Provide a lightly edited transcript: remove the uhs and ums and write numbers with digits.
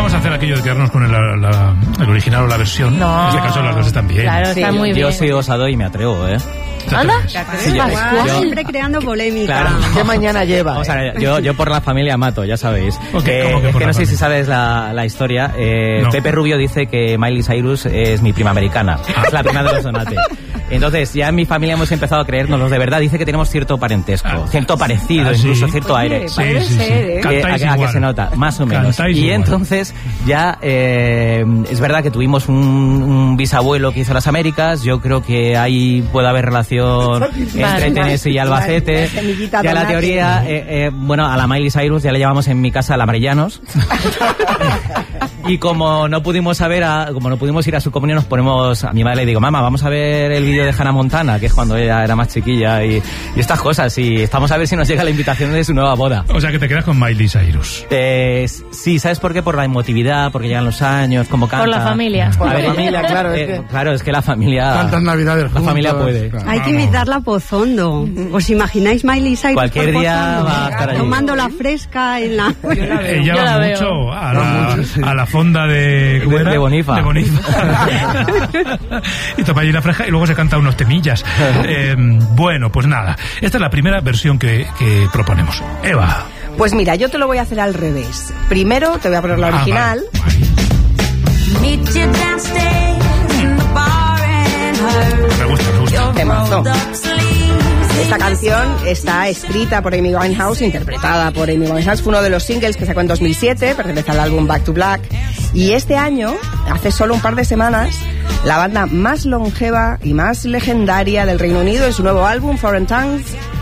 vamos a hacer aquello de quedarnos con el original o la versión. No. En este caso las dos están bien. Claro, está muy bien. Yo soy osado y me atrevo, ¿eh? ¿Anda? Sí, Siempre creando polémica. Claro. ¿Qué mañana lleva? Vamos a ver, yo por la familia mato, ya sabéis. ¿Cómo que por que la no sé si familia? sabes la historia. No. Pepe Rubio dice que Miley Cyrus es mi prima americana. Es la prima de los Donate. Entonces, ya en mi familia hemos empezado a creérnoslos de verdad. Dice que tenemos cierto parentesco, cierto parecido, incluso ¿sí? cierto aire. Sí. Cantáis ¿A qué igual. se nota? Más o menos. Cantáis Y igual. entonces ya es verdad que tuvimos un bisabuelo que hizo las Américas. Yo creo que ahí puede haber relación entre Tennessee y Albacete. La semillita Ya la Donate. teoría, bueno, a la Miley Cyrus ya le llamamos en mi casa la Marellanos. Y como no pudimos ir a su comunión, nos ponemos, a mi madre le digo, mamá, vamos a ver el vídeo de Hannah Montana, que es cuando ella era más chiquilla, y estas cosas, y estamos a ver si nos llega la invitación de su nueva boda. O sea que te quedas con Miley Cyrus. Sí, ¿sabes por qué? Por la emotividad, porque llegan los años, como canta. Por la familia. Por A la ver, familia, claro. Es que claro, es que la familia... Tantas navidades La juntos. familia puede. Claro. Hay que invitarla a Pozondo. ¿Os imagináis Miley Cyrus Cualquier por día Pozondo? va a estar allí. Tomando la fresca en la... Ella Yo va la veo. mucho a la fonda de... ¿cómo era? De Bonifa. De Bonifa. Y toma allí la fresca y luego se canta unos temillas. Bueno, pues nada. Esta es la primera versión que proponemos. Eva. Pues mira, yo te lo voy a hacer al revés. Primero te voy a poner la original. Vale. Me gusta. Temazo. Esta canción está escrita por Amy Winehouse, interpretada por Amy Winehouse. Fue uno de los singles que sacó en 2007, pertenece al álbum Back to Black. Y este año, hace solo un par de semanas, la banda más longeva y más legendaria del Reino Unido, en su nuevo álbum, Foreign Tongues,